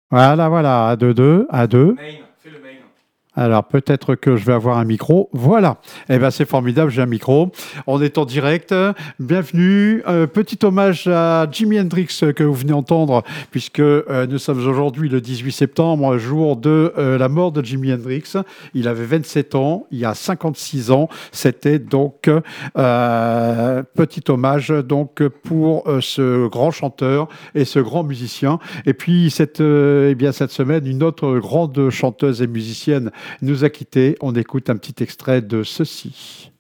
Voilà, voilà, à deux, deux, à deux. Main, fais le main. Alors peut-être que je vais avoir un micro. Voilà. Eh ben c'est formidable, j'ai un micro. On est en direct. Bienvenue. Petit hommage à Jimi Hendrix que vous venez d'entendre, puisque nous sommes aujourd'hui le 18 septembre, jour de la mort de Jimi Hendrix. Il avait 27 ans, il y a 56 ans. C'était donc petit hommage donc pour ce grand chanteur et ce grand musicien. Et puis eh bien, cette semaine, une autre grande chanteuse et musicienne nous a quittés. On écoute un petit extrait de ceci.